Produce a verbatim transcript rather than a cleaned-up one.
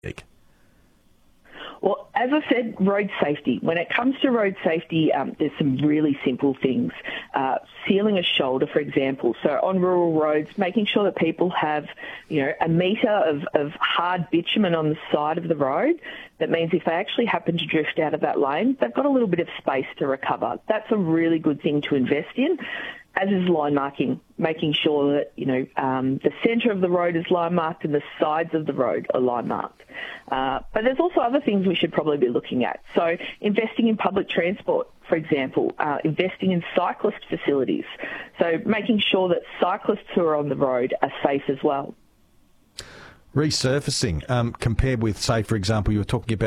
Well, as I said, road safety. When it comes to road safety, um, there's some really simple things. Uh, sealing a shoulder, for example. So on rural roads, making sure that people have, you know, a metre of, of hard bitumen on the side of the road. That means if they actually happen to drift out of that lane, they've got a little bit of space to recover. That's a really good thing to invest in. As is line marking, making sure that, you know, um, the centre of the road is line marked and the sides of the road are line marked. Uh, but there's also other things we should probably be looking at. So investing in public transport, for example, uh, investing in cyclist facilities. So making sure that cyclists who are on the road are safe as well. Resurfacing, um, compared with, say, for example, you were talking about